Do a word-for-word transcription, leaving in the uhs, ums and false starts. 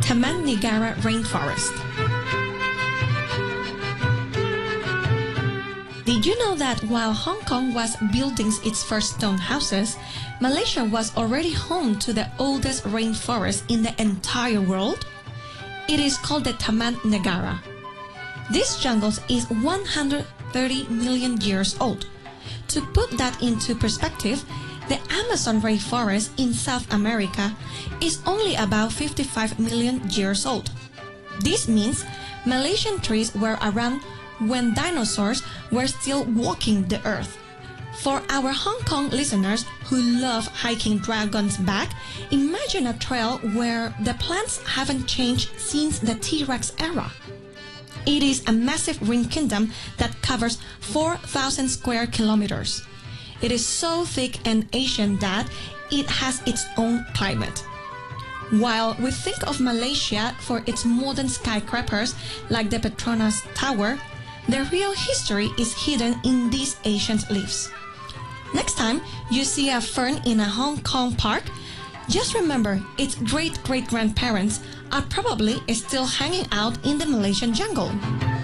Taman Negara Rainforest. Did you know that while Hong Kong was building its first stone houses, Malaysia was already home to the oldest rainforest in the entire world? It is called the Taman Negara. This jungle is one hundred thirty million years old. To put that into perspective, the Amazon rainforest in South America is only about fifty-five million years old. This means Malaysian trees were around when dinosaurs were still walking the earth. For our Hong Kong listeners who love hiking Dragon's Back, imagine a trail where the plants haven't changed since the T-Rex era. It is a massive green kingdom that covers four thousand square kilometers. It is so thick and ancient that it has its own climate. While we think of Malaysia for its modern skyscrapers like the Petronas Tower, the real history is hidden in these ancient leaves. Next time you see a fern in a Hong Kong park, just remember its great-great-grandparents are probably still hanging out in the Malaysian jungle.